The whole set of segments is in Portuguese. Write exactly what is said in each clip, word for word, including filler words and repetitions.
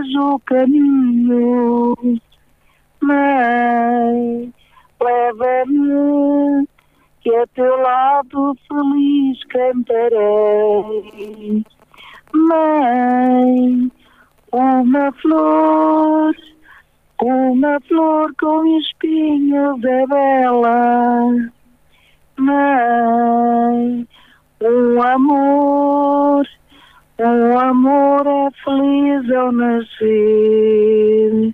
vejo o caminho. Mãe, leva-me, que a teu lado feliz cantarei. Mãe, uma flor, uma flor com espinhos é bela. Mãe, um amor, um amor é feliz ao nascer.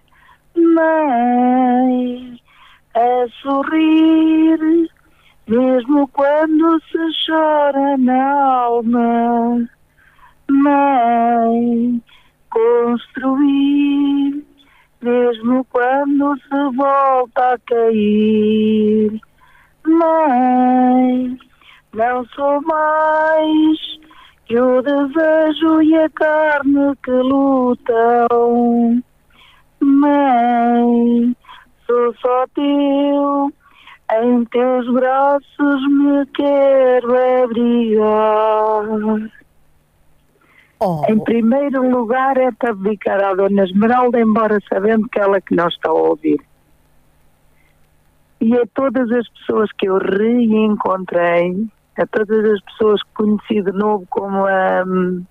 Mãe, a sorrir, mesmo quando se chora na alma. Mãe, construir, mesmo quando se volta a cair. Mãe, não sou mais que o desejo e a carne que lutam. Mãe, sou só teu, em teus braços me quero abrigar. Oh. Em primeiro lugar é para dedicar à Dona Esmeralda, embora sabendo que ela que não está a ouvir. E a todas as pessoas que eu reencontrei, a todas as pessoas que conheci de novo, como a hum,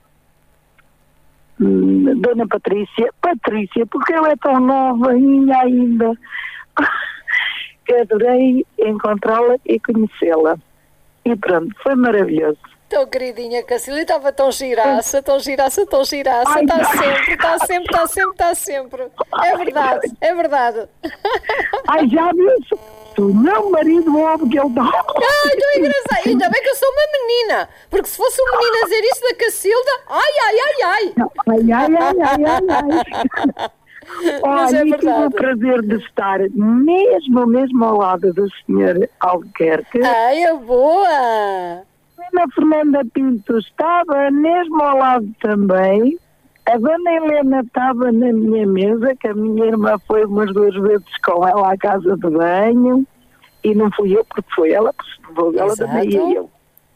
hum, Dona Patrícia, Patrícia, porque ela é tão nova ainda, que adorei encontrá-la e conhecê-la. E pronto, foi maravilhoso. Tão queridinha, Cacília, estava tão giraça, tão giraça, tão giraça, está sempre, está sempre, está sempre, está sempre. É verdade, é verdade. Ai, já viu isso? O meu marido ouve que ele está... Ai, tão engraçado. Ainda bem que eu sou uma menina, porque se fosse um menino a dizer isso da Cacilda, ai, ai, ai, ai. Ai, ai, ai, ai, ai, ai. Olha, é tive o prazer de estar mesmo, mesmo ao lado do senhor Albuquerque. Ai, é boa. A Fernanda Pinto estava mesmo ao lado também. A Dona Helena estava na minha mesa, que a minha irmã foi umas duas vezes com ela à casa de banho. E não fui eu, porque foi ela que se levou, ela também e eu.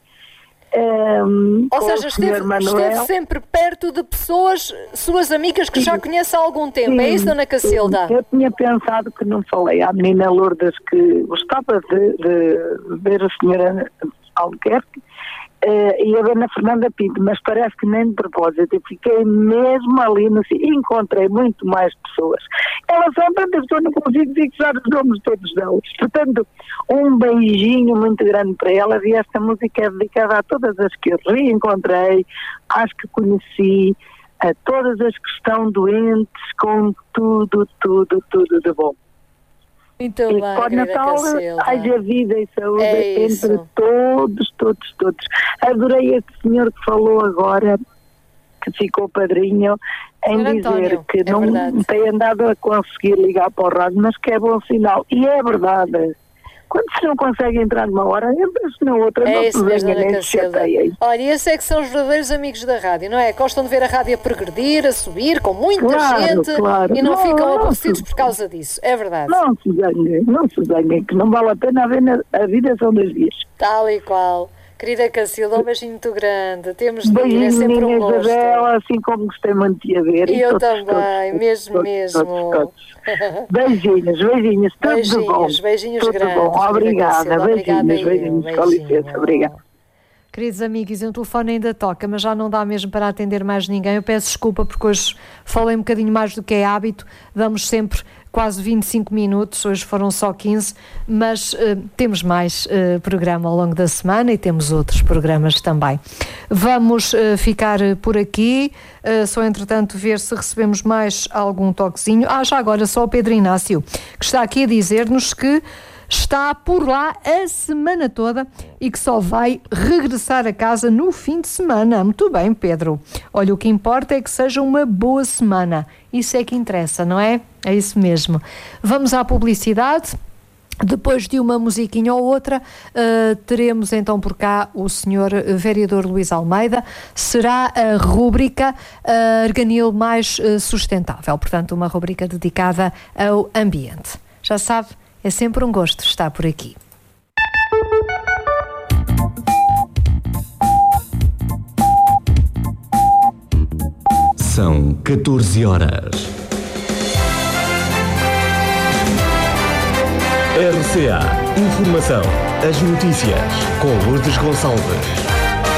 Um, Ou seja, esteve, esteve sempre perto de pessoas, suas amigas que sim, já conhece há algum tempo, sim, é isso, Dona Cacilda? Eu tinha pensado que não falei à menina Lourdes que gostava de, de ver a senhora Albuquerque uh, e a Dona Fernanda Pinto, mas parece que nem de propósito. Eu fiquei mesmo ali no sítio e encontrei muito mais pessoas. Elas são tantas pessoas, não consigo fixar os nomes todos delas. Portanto, um beijinho muito grande para elas, e esta música é dedicada a todas as que eu reencontrei, às que conheci, a todas as que estão doentes, com tudo, tudo, tudo de bom. Muito bem, para o Natal, haja vida e saúde é entre todos, todos, todos. Adorei este senhor que falou agora, que ficou padrinho, em dizer António, que é não verdade. Tem andado a conseguir ligar para o rádio, mas que é bom sinal. E é verdade. Quando se não consegue entrar numa hora, entra-se na outra, é não se venha nem se chateiem. Olha, e esses é que são os verdadeiros amigos da rádio, não é? Gostam de ver a rádio a progredir, a subir, com muita claro, gente, claro. E não, não ficam não aborrecidos se... por causa disso, é verdade. Não se zanguem, não se zanguem, que não vale a pena a, ver na... a vida são dois dias. Tal e qual. Querida Cacilda, um beijinho muito grande. Temos de ir, é sempre um gosto. Isabela, assim como gostei muito de a ver. E, e eu todos, também, todos, mesmo, todos, mesmo. Todos, todos. Beijinhos, beijinhos, tudo beijinhos, bom. Beijinhos tudo grandes. Bom. Obrigada, beijinhos, beijinhos, beijinhos, beijinhos. Com licença, obrigada. Queridos amigos, o telefone ainda toca, mas já não dá mesmo para atender mais ninguém. Eu peço desculpa porque hoje falei um bocadinho mais do que é hábito. Damos sempre quase vinte e cinco minutos, hoje foram só quinze, mas uh, temos mais uh, programa ao longo da semana e temos outros programas também. Vamos uh, ficar por aqui, uh, só entretanto ver se recebemos mais algum toquezinho. Ah, já agora só o Pedro Inácio, que está aqui a dizer-nos que está por lá a semana toda e que só vai regressar a casa no fim de semana. Muito bem, Pedro. Olha, o que importa é que seja uma boa semana. Isso é que interessa, não é? É isso mesmo. Vamos à publicidade. Depois de uma musiquinha ou outra, uh, teremos então por cá o senhor vereador Luís Almeida. Será a rúbrica uh, Arganil mais uh, sustentável. Portanto, uma rúbrica dedicada ao ambiente. Já sabe, é sempre um gosto estar por aqui. São catorze horas. R C A Informação. As notícias com Lourdes Gonçalves.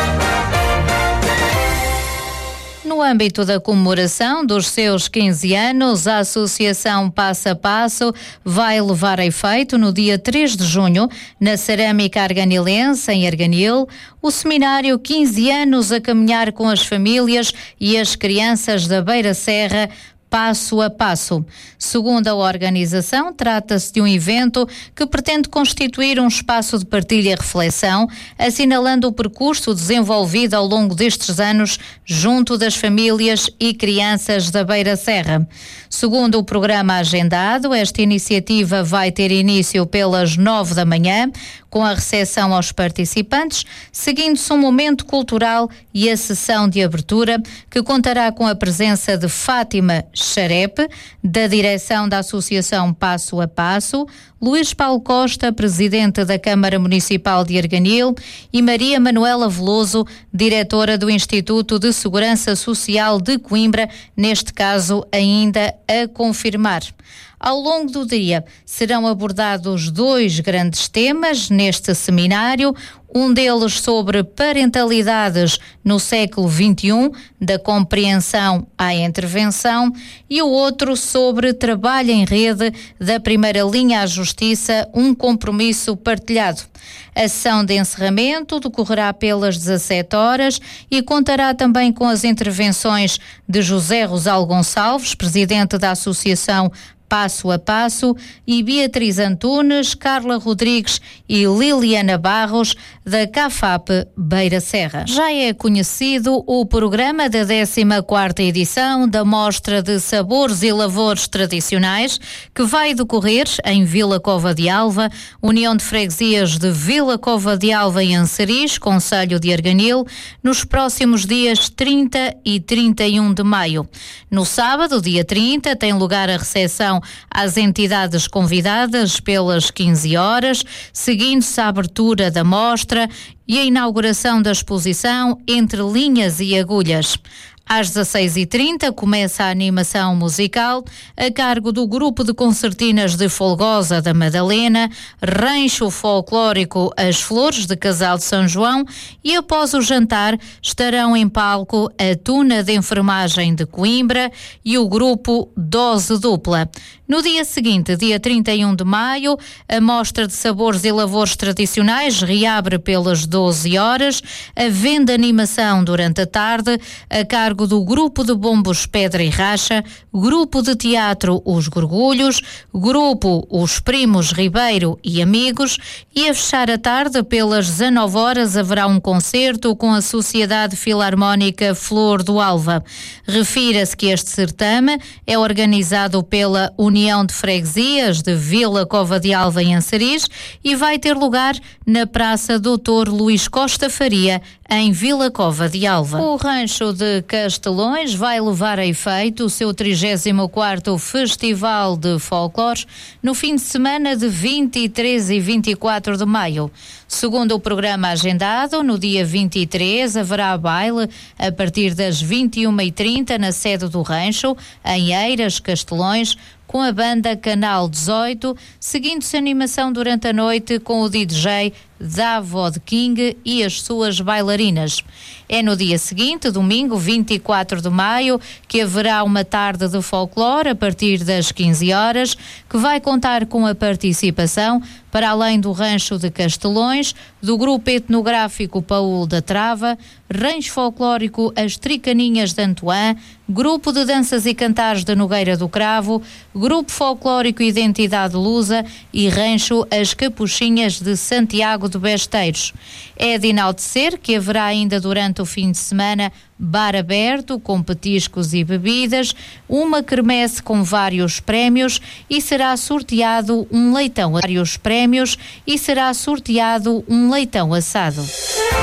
No âmbito da comemoração dos seus quinze anos, a Associação Passo a Passo vai levar a efeito no dia três de junho, na Cerâmica Arganilense, em Arganil, o seminário quinze anos a caminhar com as famílias e as crianças da Beira Serra, Passo a Passo. Segundo a organização, trata-se de um evento que pretende constituir um espaço de partilha e reflexão, assinalando o percurso desenvolvido ao longo destes anos junto das famílias e crianças da Beira Serra. Segundo o programa agendado, esta iniciativa vai ter início pelas nove da manhã, com a recepção aos participantes, seguindo-se um momento cultural e a sessão de abertura, que contará com a presença de Fátima Xarepe, da direção da Associação Passo a Passo, Luís Paulo Costa, presidente da Câmara Municipal de Arganil, e Maria Manuela Veloso, diretora do Instituto de Segurança Social de Coimbra, neste caso ainda a confirmar. Ao longo do dia serão abordados dois grandes temas neste seminário, um deles sobre parentalidades no século vinte e um, da compreensão à intervenção, e o outro sobre trabalho em rede, da primeira linha à justiça, um compromisso partilhado. A sessão de encerramento decorrerá pelas dezassete horas e contará também com as intervenções de José Rosal Gonçalves, presidente da Associação Passo a Passo, e Beatriz Antunes, Carla Rodrigues e Liliana Barros, da CAFAP Beira Serra. Já é conhecido o programa da décima quarta edição da Mostra de Sabores e Lavores Tradicionais, que vai decorrer em Vila Cova de Alva, União de Freguesias de Vila Cova de Alva e Anceris, concelho de Arganil, nos próximos dias trinta e trinta e um de maio. No sábado, dia trinta, tem lugar a recepção às entidades convidadas pelas quinze horas, seguindo-se a abertura da mostra e a inauguração da exposição Entre Linhas e Agulhas. Às dezasseis e trinta começa a animação musical a cargo do grupo de concertinas de Folgosa da Madalena, Rancho Folclórico As Flores de Casal de São João, e após o jantar estarão em palco a Tuna de Enfermagem de Coimbra e o grupo Dose Dupla. No dia seguinte, dia trinta e um de maio, a Mostra de Sabores e Lavores Tradicionais reabre pelas doze horas, a venda animação durante a tarde, a cargo do Grupo de Bombos Pedra e Racha, Grupo de Teatro Os Gorgulhos, Grupo Os Primos Ribeiro e Amigos, e a fechar a tarde, pelas dezanove horas, haverá um concerto com a Sociedade Filarmónica Flor do Alva. Refira-se que este certame é organizado pela União de Freguesias de Vila Cova de Alva e Anceris e vai ter lugar na Praça doutor Luís Costa Faria, em Vila Cova de Alva. O Rancho de Castelões vai levar a efeito o seu trigésimo quarto Festival de Folclore no fim de semana de vinte e três e vinte e quatro de maio. Segundo o programa agendado, no dia vinte e três haverá baile a partir das vinte e uma e trinta na sede do Rancho, em Eiras, Castelões, com a banda Canal dezoito, seguindo-se animação durante a noite com o D J Davod King e as suas bailarinas. É no dia seguinte, domingo vinte e quatro de maio, que haverá uma tarde de folclore a partir das quinze horas, que vai contar com a participação, para além do Rancho de Castelões, do Grupo Etnográfico Paul da Trava, Rancho Folclórico As Tricaninhas de Antoine, Grupo de Danças e Cantares de Nogueira do Cravo, Grupo Folclórico Identidade Lusa e Rancho As Capuchinhas de Santiago de Besteiros. É de enaltecer que haverá ainda durante o fim de semana bar aberto com petiscos e bebidas, uma quermesse com vários prémios e será sorteado um leitão, vários prémios e será sorteado um leitão assado.